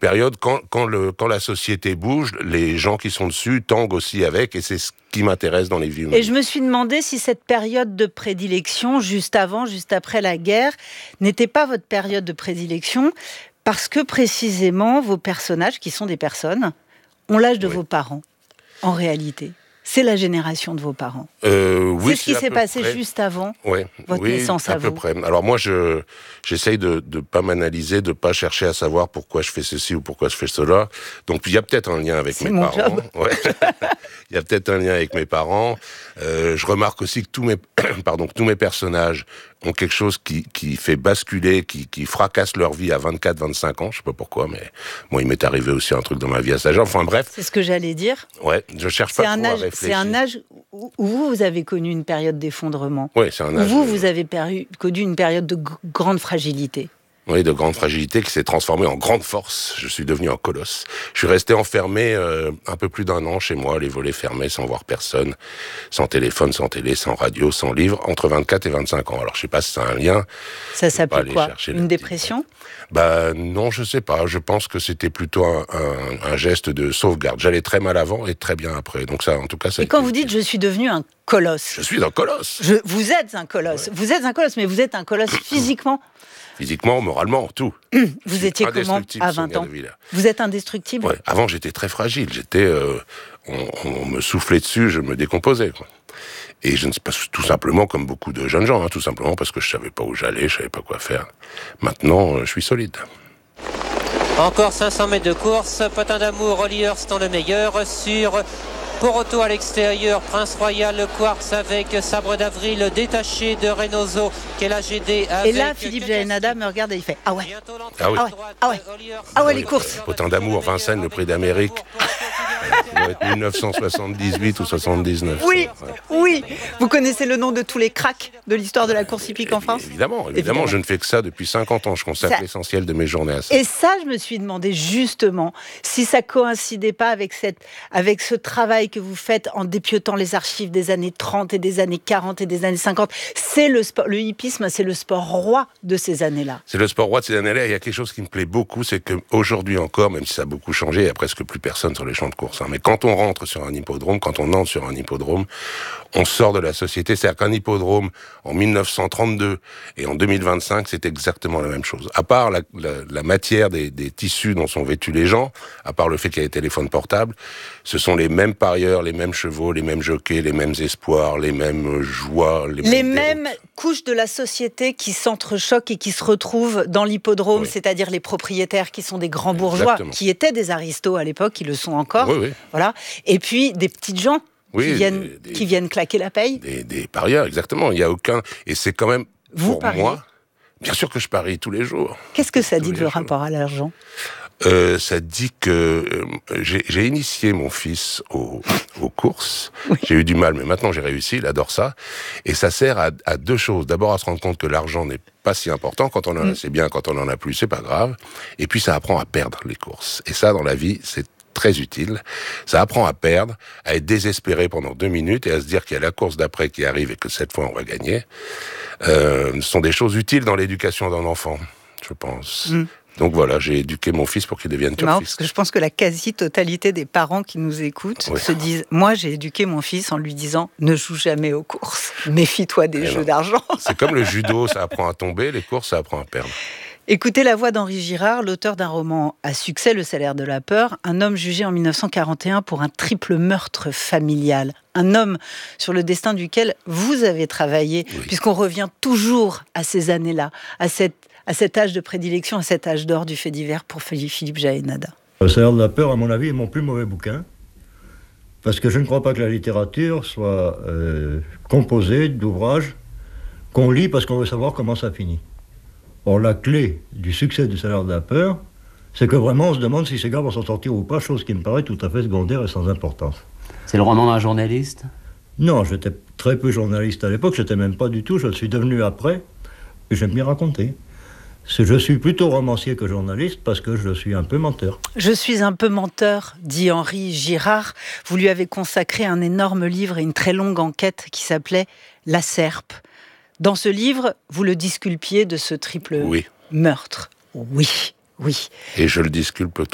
période, quand la société bouge, les gens qui sont dessus tanguent aussi avec, et c'est ce qui m'intéresse dans les vies humaines. Et je me suis demandé si cette période de prédilection, juste avant, juste après la guerre, n'était pas votre période de prédilection, parce que précisément, vos personnages, qui sont des personnes, ont l'âge de vos parents, en réalité. C'est la génération de vos parents. Oui, c'est ce qui s'est passé juste avant votre naissance à vous. À peu près. Alors moi, j'essaye de pas m'analyser, de pas chercher à savoir pourquoi je fais ceci ou pourquoi je fais cela. Donc il y a peut-être un lien avec mes parents. Job. Ouais. Il y a peut-être un lien avec mes parents. Je remarque aussi que tous mes personnages ont quelque chose qui fait basculer, qui fracasse leur vie à 24-25 ans. Je sais pas pourquoi, mais moi, il m'est arrivé aussi un truc dans ma vie à cet âge. Enfin bref. C'est ce que j'allais dire. Ouais, je cherche pas trop à réfléchir. C'est un âge où vous avez connu une période d'effondrement. Oui, c'est un âge. Où vous avez connu une période de grande fragilité. Oui, de grande fragilité qui s'est transformée en grande force. Je suis devenu un colosse. Je suis resté enfermé un peu plus d'1 an chez moi, les volets fermés, sans voir personne, sans téléphone, sans télé, sans radio, sans livre, entre 24 et 25 ans. Alors, je sais pas si c'est un lien. Ça s'appelle quoi ? Une dépression ? Non, je sais pas. Je pense que c'était plutôt un geste de sauvegarde. J'allais très mal avant et très bien après. Donc ça, en tout cas, ça. Et quand vous dites « je suis devenu un colosse », je suis un colosse. Vous êtes un colosse. Ouais. Vous êtes un colosse, mais vous êt un colosse physiquement. Physiquement, moralement, tout. Vous étiez comment à 20 ans ? Vous êtes indestructible ? Ouais. Avant, j'étais très fragile. On me soufflait dessus, je me décomposais, quoi. Et je ne sais pas, tout simplement comme beaucoup de jeunes gens, tout simplement parce que je savais pas où j'allais, je savais pas quoi faire. Maintenant, je suis solide. Encore 500 mètres de course, Potin d'Amour, Olliers dans le meilleur sur Poroto à l'extérieur, Prince Royal, Quartz avec Sabre d'Avril détaché de Reynoso, qui est la GD avec... Et là, Philippe Jaénada me regarde et il fait « Ah ouais, ah oui. Ah ouais, les courses !» Potin d'Amour, Vincennes, le prix d'Amérique. Ça doit être 1978 ou 79. Oui, oui. Vous connaissez le nom de tous les cracks de l'histoire de la course hippique en France ? Évidemment. Je ne fais que ça depuis 50 ans. Je consacre l'essentiel de mes journées à ça. Et ça, je me suis demandé justement si ça coïncidait pas avec ce travail que vous faites en dépiotant les archives des années 30 et des années 40 et des années 50. C'est le sport, le hippisme, c'est le sport roi de ces années-là. C'est le sport roi de ces années-là. Il y a quelque chose qui me plaît beaucoup, c'est qu'aujourd'hui encore, même si ça a beaucoup changé, il n'y a presque plus personne sur les champs de course. Mais quand on rentre sur un hippodrome, quand on entre sur un hippodrome, on sort de la société. C'est-à-dire qu'un hippodrome, en 1932 et en 2025, c'est exactement la même chose. À part la matière des tissus dont sont vêtus les gens, à part le fait qu'il y a des téléphones portables, ce sont les mêmes parieurs, les mêmes chevaux, les mêmes jockeys, les mêmes espoirs, les mêmes joies. Les mêmes couches de la société qui s'entrechoquent et qui se retrouvent dans l'hippodrome, oui. C'est-à-dire les propriétaires qui sont des grands bourgeois, exactement. Qui étaient des aristos à l'époque, qui le sont encore. Oui, oui. Voilà. Et puis des petites gens. Oui, qui viennent claquer la paye. Des parieurs, exactement. Il n'y a aucun... Et c'est quand même, vous pour pariez. Moi, bien sûr que je parie tous les jours. Qu'est-ce que ça dit de votre rapport à l'argent ? Ça dit que j'ai initié mon fils aux courses. Oui. J'ai eu du mal, mais maintenant j'ai réussi, il adore ça. Et ça sert à deux choses. D'abord à se rendre compte que l'argent n'est pas si important. Quand on en a, c'est bien. Quand on en a plus, c'est pas grave. Et puis ça apprend à perdre les courses. Et ça, dans la vie, c'est très utile. Ça apprend à perdre, à être désespéré pendant 2 minutes et à se dire qu'il y a la course d'après qui arrive et que cette fois on va gagner. Ce sont des choses utiles dans l'éducation d'un enfant, je pense. Donc voilà, j'ai éduqué mon fils pour qu'il devienne turfiste. Parce que je pense que la quasi-totalité des parents qui nous écoutent se disent « Moi, j'ai éduqué mon fils en lui disant « Ne joue jamais aux courses, méfie-toi des jeux d'argent. » C'est comme le judo, ça apprend à tomber, les courses, ça apprend à perdre. Écoutez la voix d'Henri Girard, l'auteur d'un roman à succès, Le salaire de la peur, un homme jugé en 1941 pour un triple meurtre familial. Un homme sur le destin duquel vous avez travaillé, oui. Puisqu'on revient toujours à ces années-là, à cet âge de prédilection, à cet âge d'or du fait divers pour Philippe Jaénada. Le salaire de la peur, à mon avis, est mon plus mauvais bouquin, parce que je ne crois pas que la littérature soit composée d'ouvrages qu'on lit parce qu'on veut savoir comment ça finit. Or, la clé du succès du salaire de la peur, c'est que vraiment on se demande si ces gars vont s'en sortir ou pas, chose qui me paraît tout à fait secondaire et sans importance. C'est le roman d'un journaliste ? Non, j'étais très peu journaliste à l'époque, j'étais même pas du tout, je le suis devenu après, et j'aime bien raconter. Je suis plutôt romancier que journaliste parce que je suis un peu menteur. Je suis un peu menteur, dit Henri Girard. Vous lui avez consacré un énorme livre et une très longue enquête qui s'appelait « La Serpe ». Dans ce livre, vous le disculpiez de ce triple meurtre. Oui. Et je le disculpe